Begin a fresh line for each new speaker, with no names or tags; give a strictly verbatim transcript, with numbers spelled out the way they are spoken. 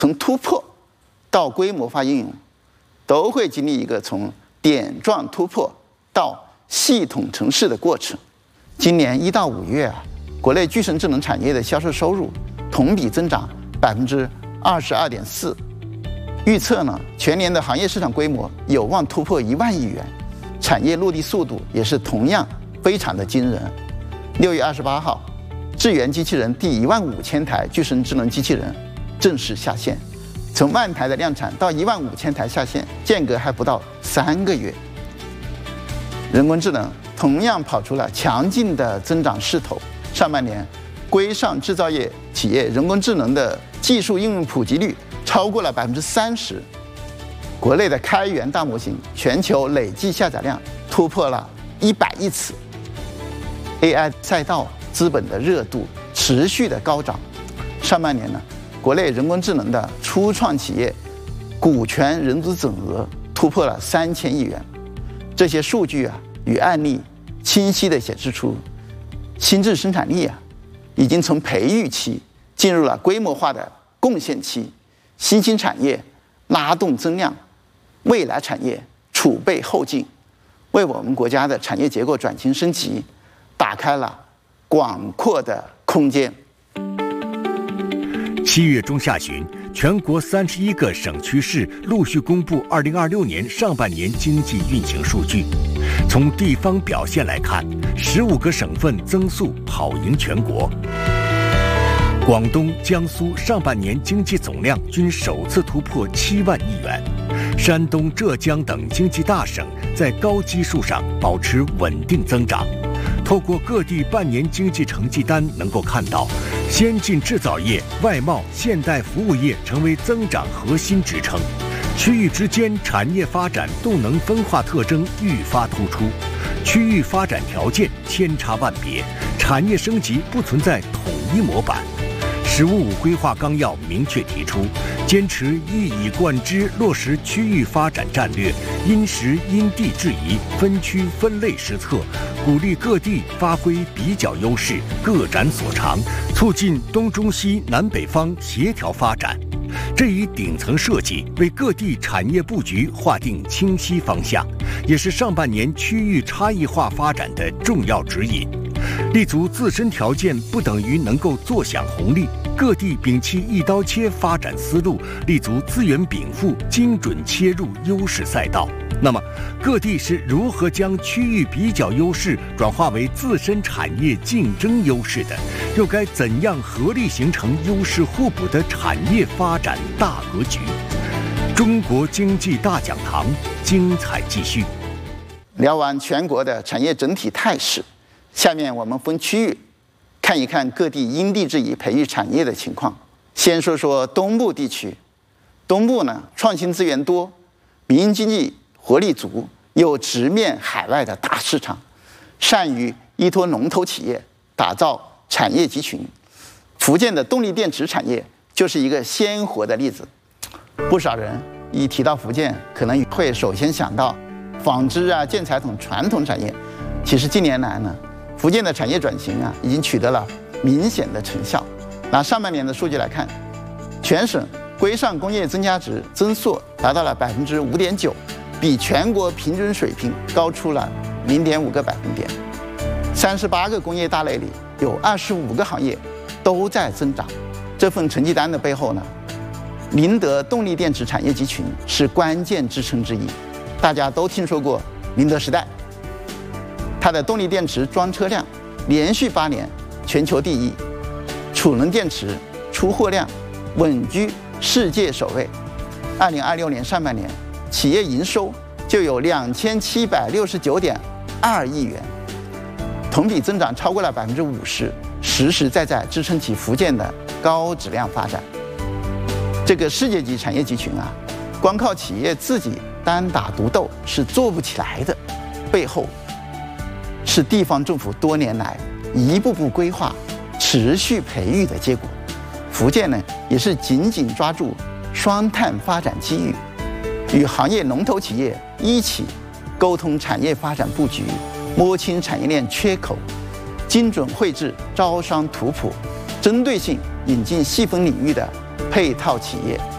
从突破到规模化应用，都会经历一个从点状突破到系统城市的过程。今年一到五月啊，国内具身智能产业的销售收入同比增长百分之二十二点四，预测呢全年的行业市场规模有望突破一万亿元，产业落地速度也是同样非常的惊人。六月二十八号，智源机器人第一万五千台具身智能机器人正式下线，从万台的量产到一万五千台下线，间隔还不到三个月。人工智能同样跑出了强劲的增长势头。上半年，规上制造业企业人工智能的技术应用普及率超过了百分之三十。国内的开源大模型全球累计下载量突破了一百亿次。A I 赛道资本的热度持续的高涨。上半年呢，国内人工智能的初创企业股权融资总额突破了三千亿元。这些数据啊与案例清晰地显示出，新智生产力啊已经从培育期进入了规模化的贡献期，新兴产业拉动增量，未来产业储备后劲，为我们国家的产业结构转型升级打开了广阔的空间。
七月中下旬，全国三十一个省区市陆续公布二零二六年上半年经济运行数据。从地方表现来看，十五个省份增速跑赢全国。广东、江苏上半年经济总量均首次突破七万亿元，山东、浙江等经济大省在高基数上保持稳定增长。透过各地半年经济成绩单，能够看到，先进制造业、外贸、现代服务业成为增长核心支撑。区域之间产业发展动能分化特征愈发突出，区域发展条件千差万别，产业升级不存在统一模板。“十五五”规划纲要明确提出，坚持一以贯之落实区域发展战略，因时因地制宜，分区分类施策，鼓励各地发挥比较优势，各展所长，促进东中西南北方协调发展。这一顶层设计为各地产业布局划定清晰方向，也是上半年区域差异化发展的重要指引。立足自身条件不等于能够坐享红利，各地摒弃一刀切发展思路，立足资源禀赋，精准切入优势赛道。那么，各地是如何将区域比较优势转化为自身产业竞争优势的？又该怎样合力形成优势互补的产业发展大格局？中国经济大讲堂精彩继续。
聊完全国的产业整体态势，下面我们分区域看一看各地因地制宜培育产业的情况。先说说东部地区，东部呢创新资源多，民营经济活力足，又直面海外的大市场，善于依托龙头企业打造产业集群。福建的动力电池产业就是一个鲜活的例子。不少人一提到福建，可能会首先想到纺织啊、建材等传统产业。其实近年来呢，福建的产业转型啊，已经取得了明显的成效。拿上半年的数据来看，全省规上工业增加值增速达到了百分之五点九，比全国平均水平高出了零点五个百分点。三十八个工业大类里，有二十五个行业都在增长。这份成绩单的背后呢，宁德动力电池产业集群是关键支撑之一。大家都听说过宁德时代，它的动力电池装车量连续八年全球第一，储能电池出货量稳居世界首位。二零二六年上半年，企业营收就有两千七百六十九点二亿元，同比增长超过了百分之五十，实实在在支撑起福建的高质量发展。这个世界级产业集群啊，光靠企业自己单打独斗是做不起来的，背后是地方政府多年来一步步规划、持续培育的结果。福建呢，也是紧紧抓住双碳发展机遇，与行业龙头企业一起沟通产业发展布局，摸清产业链缺口，精准绘制招商图谱，针对性引进细分领域的配套企业，